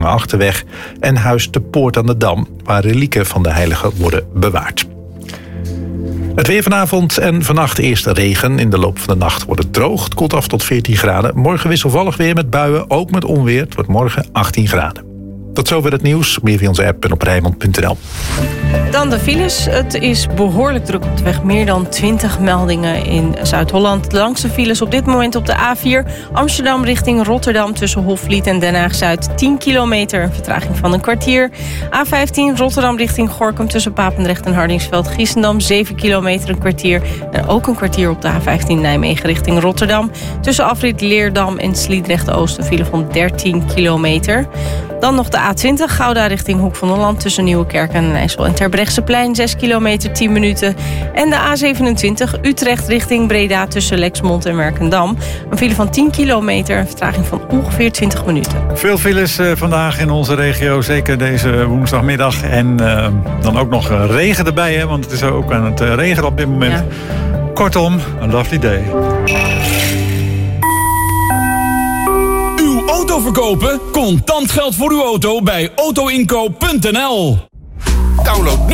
Achterweg en Huis de Poort aan de Dam, waar relieken van de heilige worden bewaard. Het weer vanavond en vannacht eerst regen. In de loop van de nacht wordt het droog. Het koelt af tot 14 graden. Morgen wisselvallig weer met buien, ook met onweer. Het wordt morgen 18 graden. Tot zover het nieuws. Meer via onze app en op Rijnmond.nl. Dan de files. Het is behoorlijk druk op de weg. Meer dan 20 meldingen in Zuid-Holland. De langste files op dit moment op de A4. Amsterdam richting Rotterdam tussen Hofvliet en Den Haag-Zuid. 10 kilometer, een vertraging van een kwartier. A15 Rotterdam richting Gorinchem tussen Papendrecht en Hardingsveld-Giessendam. 7 kilometer, een kwartier. En ook een kwartier op de A15 Nijmegen richting Rotterdam. Tussen afrit Leerdam en Sliedrecht-Oost een file van 13 kilometer. Dan nog de A20 Gouda richting Hoek van Holland tussen Nieuwekerk en IJssel en Terbrechtseplein 6 kilometer 10 minuten. En de A27 Utrecht richting Breda tussen Lexmond en Werkendam. Een file van 10 kilometer, een vertraging van ongeveer 20 minuten. Veel files vandaag in onze regio, zeker deze woensdagmiddag. En dan ook nog regen erbij, hè, want het is ook aan het regenen op dit moment. Ja. Kortom, een lovely day. Auto verkopen? Contant geld voor uw auto bij autoinkoop.nl. Download nu